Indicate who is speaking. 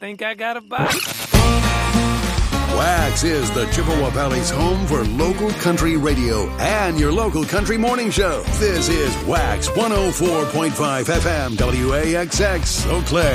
Speaker 1: think I got a box.
Speaker 2: Wax is the Chippewa Valley's home for local country radio and your local country morning show. This is Wax 104.5 FM WAXX Eau Claire.